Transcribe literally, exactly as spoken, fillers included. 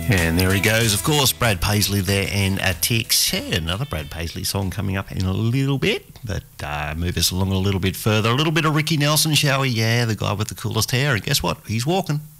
And there he goes, of course, Brad Paisley there and a Tex. Yeah, another Brad Paisley song coming up in a little bit, but uh, move us along a little bit further. A little bit of Ricky Nelson, shall we? Yeah, the guy with the coolest hair. And guess what? He's walking.